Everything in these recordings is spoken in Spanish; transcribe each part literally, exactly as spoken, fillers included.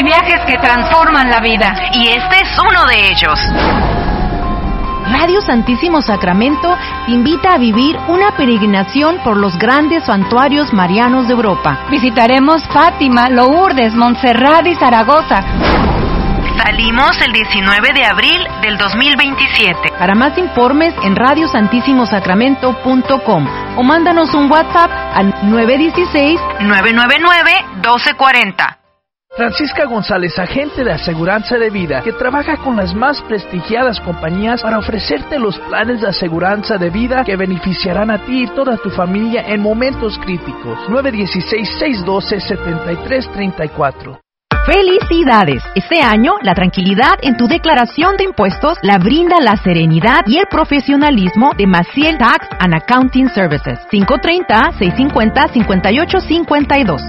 Hay viajes que transforman la vida. Y este es uno de ellos. Radio Santísimo Sacramento te invita a vivir una peregrinación por los grandes santuarios marianos de Europa. Visitaremos Fátima, Lourdes, Montserrat y Zaragoza. Salimos el diecinueve de abril del dos mil veintisiete. Para más informes en radio santísimo sacramento punto com o mándanos un WhatsApp al nueve uno seis, nueve nueve nueve, uno dos cuatro cero. Francisca González, agente de aseguranza de vida, que trabaja con las más prestigiadas compañías para ofrecerte los planes de aseguranza de vida que beneficiarán a ti y toda tu familia en momentos críticos. nueve uno seis, seis uno dos, siete tres tres cuatro. ¡Felicidades! Este año, la tranquilidad en tu declaración de impuestos la brinda la serenidad y el profesionalismo de Maciel Tax and Accounting Services. cinco tres cero, seis cinco cero, cinco ocho cinco dos.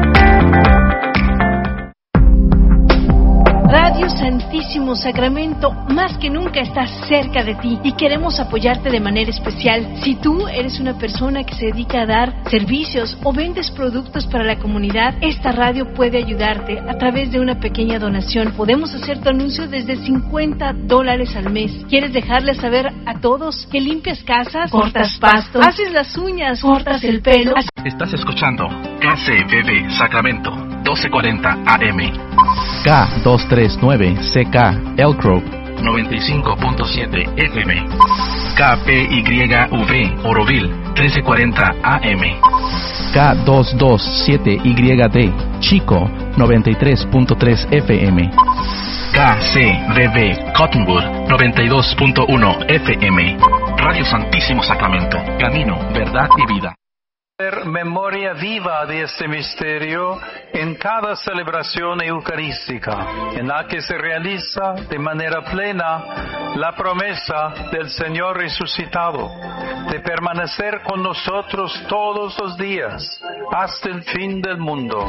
Radio Santísimo Sacramento más que nunca está cerca de ti y queremos apoyarte de manera especial. Si tú eres una persona que se dedica a dar servicios o vendes productos para la comunidad, esta radio puede ayudarte a través de una pequeña donación. Podemos hacer tu anuncio desde cincuenta dólares al mes. ¿Quieres dejarles saber a todos que limpias casas, cortas pastos, haces las uñas, cortas el pelo? Estás escuchando K C B B Sacramento, doce cuarenta A M. K doscientos treinta y nueve C K Elk Grove, noventa y cinco punto siete F M. K P Y V Oroville, trece cuarenta A M. K doscientos veintisiete Y D Chico, noventa y tres punto tres F M. K C B B Cottonwood, noventa y dos punto uno F M. Radio Santísimo Sacramento, camino, verdad y vida. Memoria viva de este misterio en cada celebración eucarística, en la que se realiza de manera plena la promesa del Señor resucitado de permanecer con nosotros todos los días hasta el fin del mundo.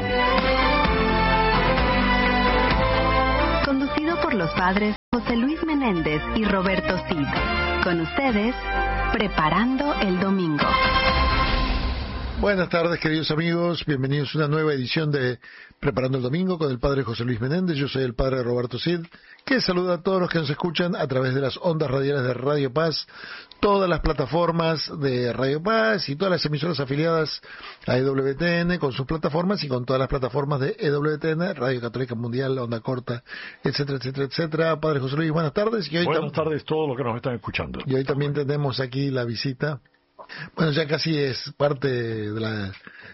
Conducido por los padres José Luis Menéndez y Roberto Cid. Con ustedes, Preparando el Domingo. Buenas tardes, queridos amigos, bienvenidos a una nueva edición de Preparando el Domingo con el Padre José Luis Menéndez. Yo soy el Padre Roberto Cid, que saluda a todos los que nos escuchan a través de las ondas radiales de Radio Paz, todas las plataformas de Radio Paz y todas las emisoras afiliadas a E W T N con sus plataformas y con todas las plataformas de E W T N, Radio Católica Mundial, Onda Corta, etcétera, etcétera, etcétera. Padre José Luis, buenas tardes. Y hoy buenas tardes a todos los que nos están escuchando. Y hoy también tenemos aquí la visita. Bueno, ya casi es parte de la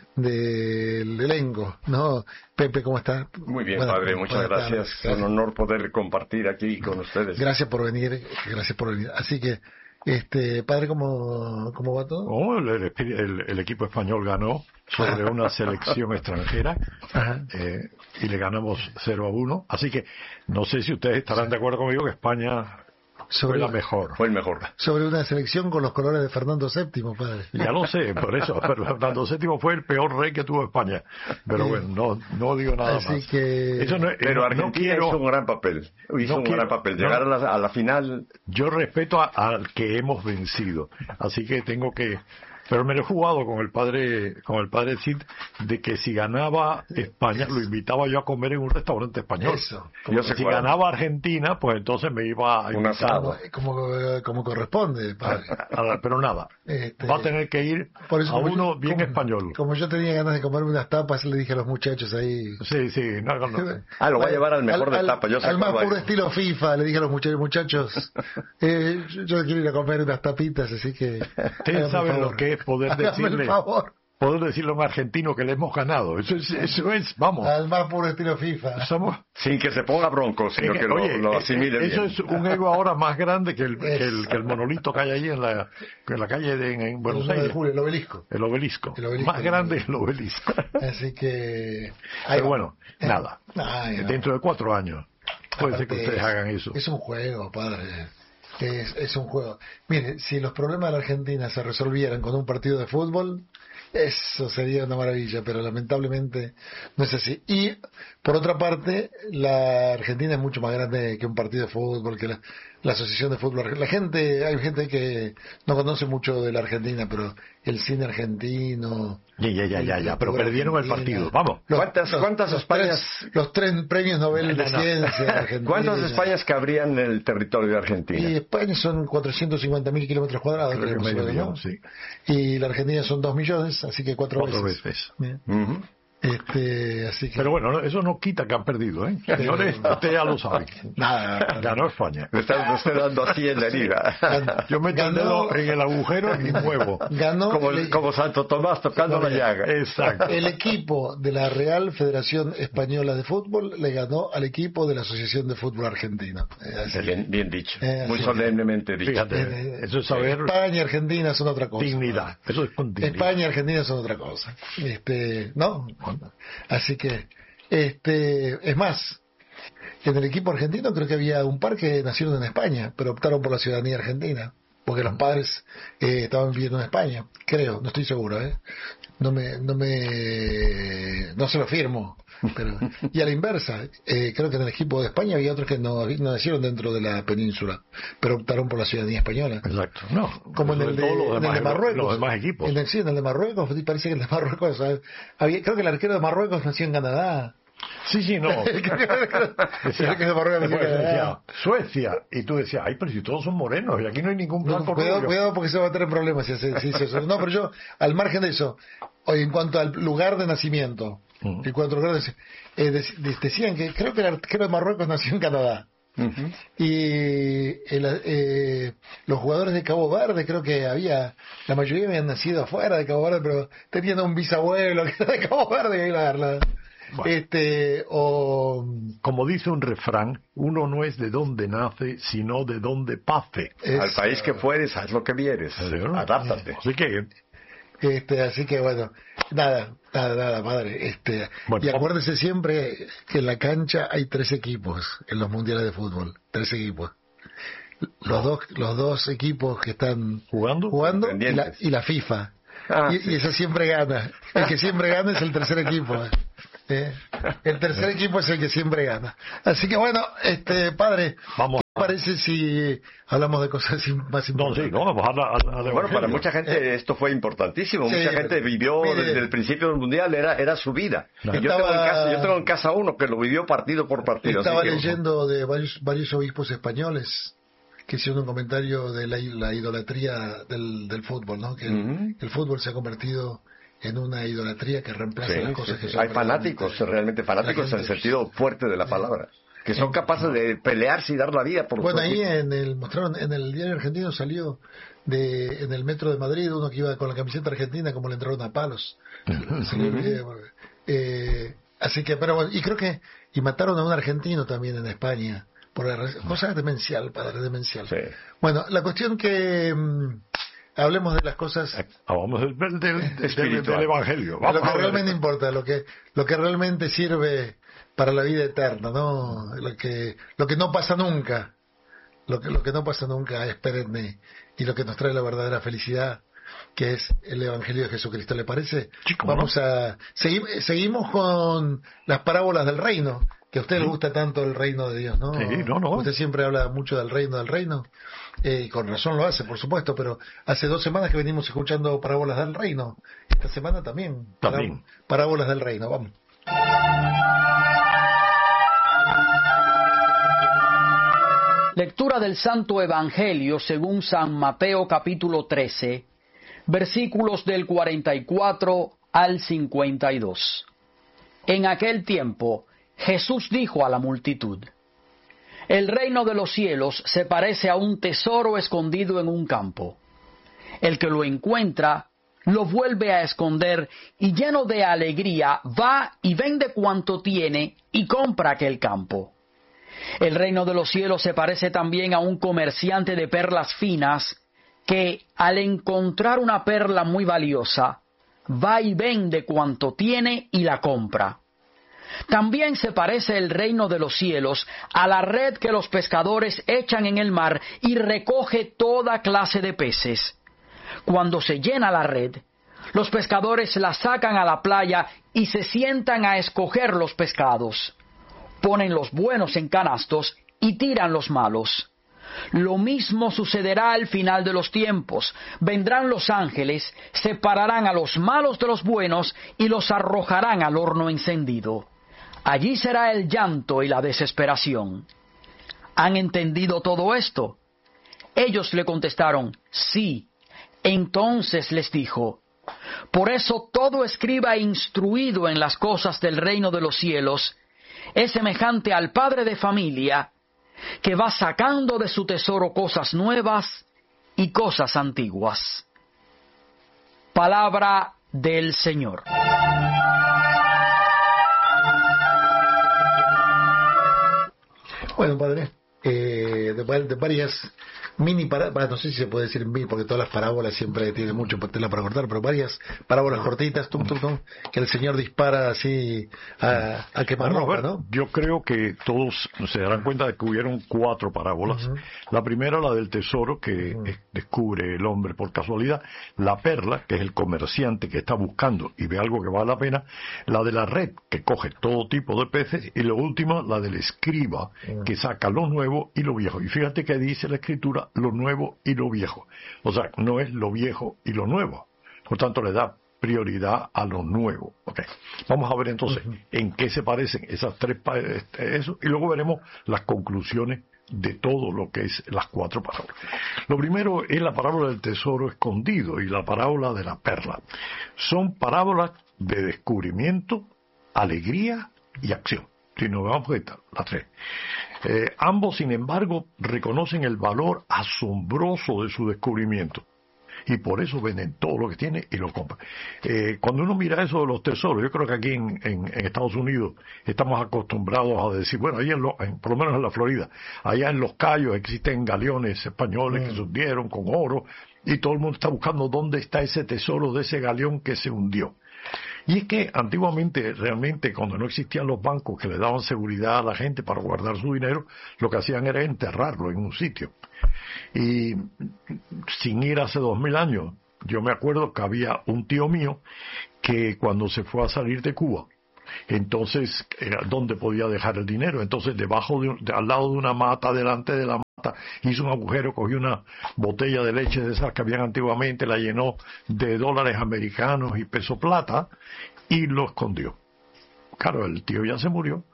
del elenco, ¿no? Pepe, ¿cómo está? Muy bien, buenas, padre, muchas gracias. gracias. Es un honor poder compartir aquí con ustedes. Gracias por venir, gracias por venir. Así que, este, padre, ¿cómo, cómo va todo? Oh, el, el, el, el equipo español ganó sobre una selección extranjera eh, y le ganamos cero a uno. Así que no sé si ustedes estarán de acuerdo conmigo que España sobre, fue la mejor. Fue el mejor. Sobre una selección con los colores de Fernando séptimo, padre. Ya lo sé, por eso. Pero Fernando séptimo fue el peor rey que tuvo España. Pero bueno, no, no digo nada Así más. Que... Eso no, pero no, Argentina no quiero, hizo un gran papel. Hizo no un quiero, gran papel. Llegar no, a, la, a la final. Yo respeto a, al que hemos vencido. Así que tengo que... Pero me lo he jugado con el padre con el padre Cid de que si ganaba España lo invitaba yo a comer en un restaurante español. Eso. Como si cuál. Ganaba Argentina, pues entonces me iba a invitar. Como, como corresponde, padre. A, a, pero nada, este, va a tener que ir por eso, a uno yo, bien como, español. Como yo tenía ganas de comerme unas tapas, le dije a los muchachos ahí. Sí, sí, no, no, no. Ah, lo va a llevar al mejor al, de tapas. Yo al más puro estilo FIFA, le dije a los muchachos, muchachos, eh, yo quiero ir a comer unas tapitas, así que. Ustedes saben lo que es poder decirle. Favor. Poder decirle a un argentino que le hemos ganado. Eso es, eso es vamos. Al más puro estilo FIFA. Somos... Sin que se ponga bronco, sino que, que lo, oye, lo asimile eso bien. Es un ego ahora más grande que el, que el, que el monolito que hay ahí en la, en la calle de en, en Buenos Aires. De julio, el obelisco. El obelisco. El obelisco. Más grande que el obelisco. Así que... Pero bueno, eh, nada. Ay, no. Dentro de cuatro años puede Aparte ser que ustedes es, hagan eso. Es un juego, padre. Es, es un juego. Mire, si los problemas de la Argentina se resolvieran con un partido de fútbol, eso sería una maravilla, pero lamentablemente no es así. Y, por otra parte, la Argentina es mucho más grande que un partido de fútbol, que la... la Asociación de Fútbol Argentino. La gente, hay gente que no conoce mucho de la Argentina, pero el cine argentino... Ya, ya, ya, ya, ya, pero perdieron el partido, vamos. Los, ¿Cuántas, los, cuántas los Españas... Tres, los tres premios Nobel no, no, de Ciencia no. Argentina. ¿Cuántas Españas cabrían en el territorio de Argentina? Y España son cuatrocientos cincuenta mil kilómetros cuadrados. Creo que medio millón, sí. Y la Argentina son dos millones, así que cuatro, cuatro veces. veces. Uh-huh. Este, así que... Pero bueno, eso no quita que han perdido, ¿eh? Señores, usted ya lo sabe. Nada, ganó España. Me está usted dando así en la liga. Yo meto el dedo en el agujero y muevo. Ganó como, el, como Santo Tomás tocando no, la llaga. Exacto. El equipo de la Real Federación Española de Fútbol le ganó al equipo de la Asociación de Fútbol Argentina. Eh, bien, bien dicho. Eh, Muy solemnemente dicho. Fíjate, eh, eso es saber... España y Argentina son otra cosa. Dignidad. Eso es con dignidad. España y Argentina son otra cosa. Este, ¿no? Así que, este, es más, en el equipo argentino creo que había un par que nacieron en España, pero optaron por la ciudadanía argentina, porque los padres eh, estaban viviendo en España, creo, no estoy seguro, ¿eh? No me, no me, no se lo firmo. Pero, y a la inversa, eh, creo que en el equipo de España había otros que no, no nacieron dentro de la península, pero optaron por la ciudadanía española. Exacto. No, como en el de, en demás, el de Marruecos. Los demás equipos. En el, sí, en el de Marruecos, parece que el de Marruecos, ¿sabes? Había, creo que el arquero de Marruecos nació en Canadá. Sí, sí, no. decía, que de Marruecos nació en Canadá. Suecia, y tú decías, ay, pero si todos son morenos, y aquí no hay ningún blanco. No, cuidado, cuidado, porque se va a tener problemas si hace si eso. No, pero yo, al margen de eso, en cuanto al lugar de nacimiento, uh-huh. en cuanto al lugar de, eh, de, de, decían que creo que el arquero de Marruecos nació en Canadá. Uh-huh. Y el, eh, los jugadores de Cabo Verde, creo que había, la mayoría habían nacido afuera de Cabo Verde, pero tenían un bisabuelo que era de Cabo Verde que iba a darla. Bueno, este, o... como dice un refrán, uno no es de donde nace, sino de donde pase. Es, al país que fueres, haz lo que vieres, adáptate. Así que, este, así que bueno, nada, nada, nada, padre. Este, bueno, y acuérdese siempre que en la cancha hay tres equipos en los mundiales de fútbol, tres equipos. Los dos, los dos equipos que están jugando, jugando y la, y la FIFA. Ah, y, sí. y esa siempre gana. El que siempre gana es el tercer equipo. Eh, el tercer equipo es el que siempre gana. Así que bueno, este padre, vamos. ¿qué parece si hablamos de cosas más importantes? No, sí, no, vamos a, a, a bueno, para mucha gente eh, esto fue importantísimo. Sí, mucha gente vivió mire, desde el principio del mundial, era era su vida. No. Yo, estaba, tengo en casa, yo tengo en casa uno que lo vivió partido por partido. Estaba así que, leyendo de varios, varios obispos españoles que hicieron un comentario de la, la idolatría del, del fútbol, ¿no? Que uh-huh. el, el fútbol se ha convertido en una idolatría que reemplaza sí, las cosas sí, sí. que son hay fanáticos, realmente fanáticos en el sentido fuerte de la palabra, que son capaces de pelearse y dar la vida por bueno, ahí en el mostraron en el diario argentino salió de en el metro de Madrid uno que iba con la camiseta argentina como le entraron a palos. eh, así que, pero bueno, y creo que y mataron a un argentino también en España por la cosa demencial, padre demencial. Sí. Bueno, la cuestión que mmm, hablemos de las cosas. Hablamos del, del, del, del, del Evangelio. Vamos lo que realmente importa, lo que lo que realmente sirve para la vida eterna, ¿no? Lo que lo que no pasa nunca, lo que lo que no pasa nunca es perenne y lo que nos trae la verdadera felicidad, que es el Evangelio de Jesucristo. ¿Le parece? Chico, Vamos ¿no? a seguir, seguimos con las parábolas del reino. Que a usted le gusta tanto el reino de Dios, ¿no? Sí, no, no. Usted siempre habla mucho del reino, del reino. Eh, y con razón lo hace, por supuesto, pero hace dos semanas que venimos escuchando parábolas del reino. Esta semana también. También. Parábolas del reino, vamos. Lectura del Santo Evangelio según San Mateo capítulo trece, versículos del cuarenta y cuatro al cincuenta y dos. En aquel tiempo, Jesús dijo a la multitud: el reino de los cielos se parece a un tesoro escondido en un campo. El que lo encuentra, lo vuelve a esconder y lleno de alegría va y vende cuanto tiene y compra aquel campo. El reino de los cielos se parece también a un comerciante de perlas finas que, al encontrar una perla muy valiosa, va y vende cuanto tiene y la compra. También se parece el reino de los cielos a la red que los pescadores echan en el mar y recoge toda clase de peces. Cuando se llena la red, los pescadores la sacan a la playa y se sientan a escoger los pescados. Ponen los buenos en canastos y tiran los malos. Lo mismo sucederá al final de los tiempos. Vendrán los ángeles, separarán a los malos de los buenos y los arrojarán al horno encendido. Allí será el llanto y la desesperación. ¿Han entendido todo esto? Ellos le contestaron, sí. Entonces les dijo, por eso todo escriba instruido en las cosas del reino de los cielos es semejante al padre de familia que va sacando de su tesoro cosas nuevas y cosas antiguas. Palabra del Señor. Bueno, padre, eh, de, de varias mini parábolas, no sé si se puede decir mini, porque todas las parábolas siempre tienen mucho tela para cortar, pero varias parábolas cortitas, tum, tum, tum, que el Señor dispara así a, a quemarropa, ¿no? Yo creo que todos se darán cuenta de que hubieron cuatro parábolas. Uh-huh. La primera, la del tesoro, que uh-huh. descubre el hombre por casualidad. La perla, que es el comerciante que está buscando y ve algo que vale la pena. La de la red, que coge todo tipo de peces. Y la última, la del escriba, uh-huh. que saca lo nuevo y lo viejo. Y fíjate que dice la Escritura, lo nuevo y lo viejo. O sea, no es lo viejo y lo nuevo. Por tanto, le da prioridad a lo nuevo. Okay. Vamos a ver entonces uh-huh. en qué se parecen esas tres, eso, y luego veremos las conclusiones de todo lo que es las cuatro parábolas. Lo primero es la parábola del tesoro escondido y la parábola de la perla. Son parábolas de descubrimiento, alegría y acción. Si nos vamos a esta, las tres. Eh, ambos, sin embargo, reconocen el valor asombroso de su descubrimiento. Y por eso venden todo lo que tienen y lo compran. Eh, cuando uno mira eso de los tesoros, yo creo que aquí en, en, en Estados Unidos estamos acostumbrados a decir, bueno, ahí en lo, en, por lo menos en la Florida, allá en Los Cayos existen galeones españoles mm. que se hundieron con oro, y todo el mundo está buscando dónde está ese tesoro de ese galeón que se hundió. Y es que antiguamente, realmente, cuando no existían los bancos que le daban seguridad a la gente para guardar su dinero, lo que hacían era enterrarlo en un sitio. Y sin ir hace dos mil años, yo me acuerdo que había un tío mío que cuando se fue a salir de Cuba, entonces, ¿dónde podía dejar el dinero? Entonces, debajo de, de al lado de una mata, delante de la mata, hizo un agujero, cogió una botella de leche de esas que habían antiguamente, la llenó de dólares americanos y peso plata y lo escondió. Claro, el tío ya se murió,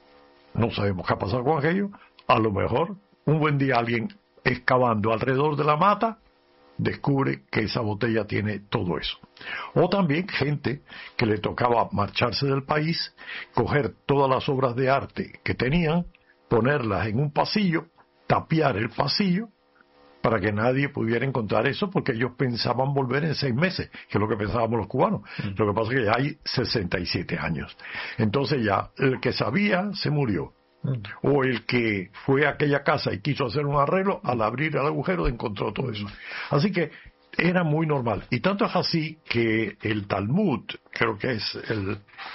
no sabemos qué ha pasado con aquello. A lo mejor un buen día alguien excavando alrededor de la mata descubre que esa botella tiene todo eso. O también gente que le tocaba marcharse del país, coger todas las obras de arte que tenían, ponerlas en un pasillo, tapiar el pasillo para que nadie pudiera encontrar eso, porque ellos pensaban volver en seis meses, que es lo que pensábamos los cubanos. Mm. Lo que pasa es que ya hay sesenta y siete años. Entonces ya el que sabía se murió. Mm. O el que fue a aquella casa y quiso hacer un arreglo, al abrir el agujero encontró todo eso. Así que era muy normal. Y tanto es así que el Talmud, creo que es el,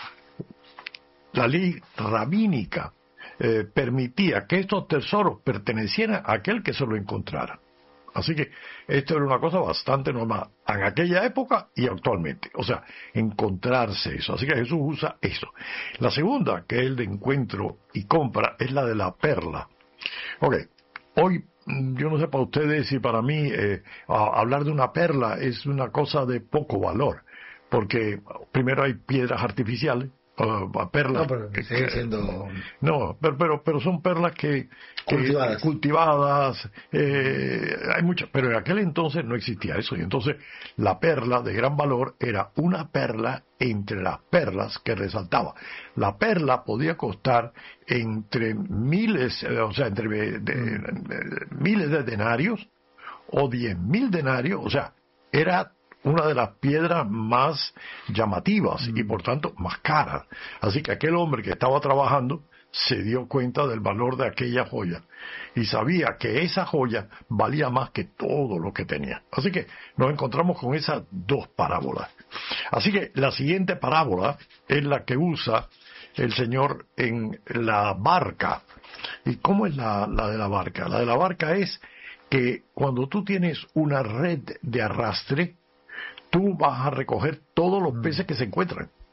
la ley rabínica, eh, permitía que estos tesoros pertenecieran a aquel que se lo encontrara. Así que esto era una cosa bastante normal en aquella época y actualmente. O sea, encontrarse eso. Así que Jesús usa eso. La segunda, que es el de encuentro y compra, es la de la perla. Ok, hoy yo no sé para ustedes si para mí eh, hablar de una perla es una cosa de poco valor. Porque primero hay piedras artificiales. Uh, perlas no, pero que, sigue que, siendo... no pero, pero pero son perlas que, que cultivadas, cultivadas eh, hay muchas, pero en aquel entonces no existía eso, y entonces la perla de gran valor era una perla entre las perlas que resaltaba. La perla podía costar entre miles, o sea, entre de, de, de, miles de denarios o diez mil denarios, o sea, era una de las piedras más llamativas y por tanto más caras. Así que aquel hombre que estaba trabajando se dio cuenta del valor de aquella joya y sabía que esa joya valía más que todo lo que tenía. Así que nos encontramos con esas dos parábolas. Así que la siguiente parábola es la que usa el Señor en la barca. ¿Y cómo es la, la de la barca? La de la barca es que cuando tú tienes una red de arrastre, tú vas a recoger todos los peces que se encuentran.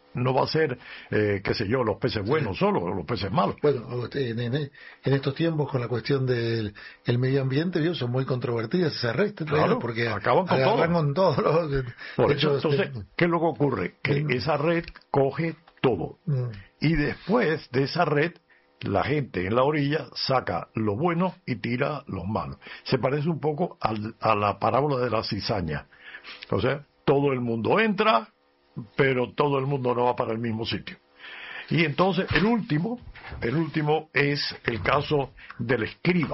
no va a ser, eh, qué sé yo, los peces buenos sí. solo, o los peces malos. Bueno, en, en, en estos tiempos con la cuestión del el medio ambiente, ¿vio? Son muy controvertidas esas redes, claro, porque acaban con todo. Con todo ¿no? Por eso, entonces, este... ¿qué es lo que ocurre? Que mm. esa red coge todo. Mm. Y después de esa red, la gente en la orilla saca lo bueno y tira los malos. Se parece un poco al, a la parábola de la cizaña. O sea, todo el mundo entra, pero todo el mundo no va para el mismo sitio. Y entonces el último, el último es el caso del escriba.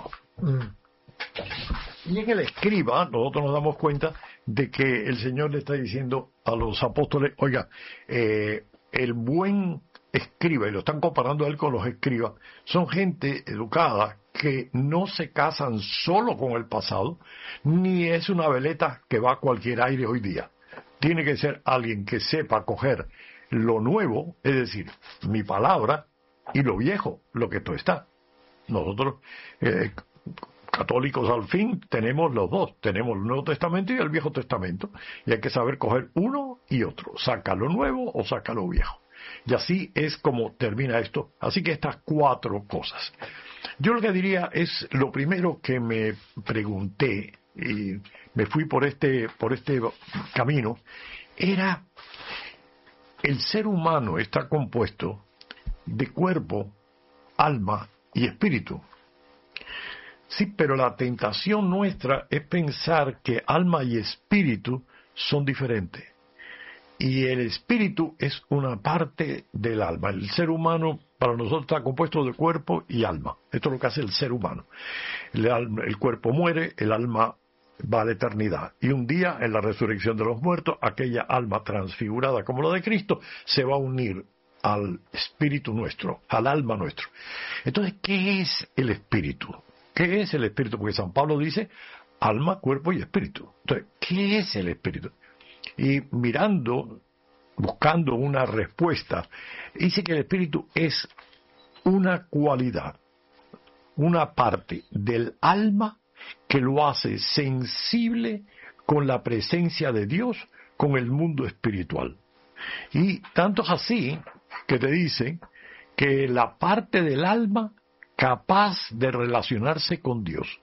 Mm. Y en el escriba nosotros nos damos cuenta de que el Señor le está diciendo a los apóstoles, oiga, eh, el buen escriba, y lo están comparando a él con los escribas, son gente educada que no se casan solo con el pasado, ni es una veleta que va a cualquier aire hoy día. Tiene que ser alguien que sepa coger lo nuevo, es decir, mi palabra, y lo viejo, lo que tú está. Nosotros, eh, católicos al fin, tenemos los dos. Tenemos el Nuevo Testamento y el Viejo Testamento. Y hay que saber coger uno y otro. Saca lo nuevo o saca lo viejo. Y así es como termina esto. Así que estas cuatro cosas. Yo lo que diría es, lo primero que me pregunté, y me fui por este, por este camino, era, el ser humano está compuesto de cuerpo, alma y espíritu. Sí, pero la tentación nuestra es pensar que alma y espíritu son diferentes. Y el espíritu es una parte del alma. El ser humano para nosotros está compuesto de cuerpo y alma. Esto es lo que hace el ser humano. El, alma, el cuerpo muere, el alma va a la eternidad. Y un día, en la resurrección de los muertos, aquella alma transfigurada como la de Cristo se va a unir al espíritu nuestro, al alma nuestro. Entonces, ¿qué es el espíritu? ¿Qué es el espíritu? Porque San Pablo dice alma, cuerpo y espíritu. Entonces, ¿qué es el espíritu? Y mirando, buscando una respuesta, dice que el espíritu es una cualidad, una parte del alma que lo hace sensible con la presencia de Dios, con el mundo espiritual. Y tanto es así que te dicen que la parte del alma capaz de relacionarse con Dios.